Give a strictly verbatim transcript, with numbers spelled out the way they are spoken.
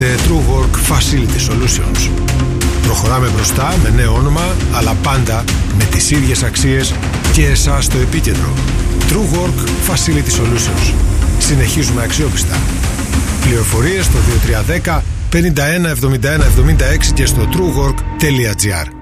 TrueWork Facility Solutions. Προχωράμε μπροστά με νέο όνομα, αλλά πάντα με τις ίδιες αξίες και εσάς στο επίκεντρο. TrueWork Facility Solutions. Συνεχίζουμε αξιόπιστα. Πληροφορίες στο δύο τρία ένα μηδέν πενήντα ένα εβδομήντα ένα εβδομήντα έξι και στο truework τελεία gr.